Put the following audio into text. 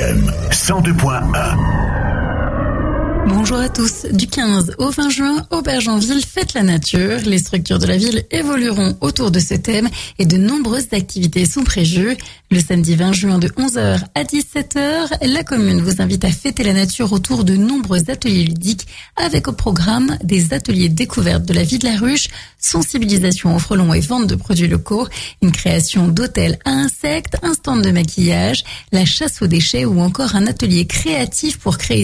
FM 102.1. Bonjour à tous. Du 15 au 20 juin, Aubergenville fête la nature. Les structures de la ville évolueront autour de ce thème et de nombreuses activités sont prévues. Le samedi 20 juin de 11h à 17h, la commune vous invite à fêter la nature autour de nombreux ateliers ludiques avec au programme des ateliers découvertes de la vie de la ruche, sensibilisation aux frelons et vente de produits locaux, une création d'hôtels à insectes, un stand de maquillage, la chasse aux déchets ou encore un atelier créatif pour créer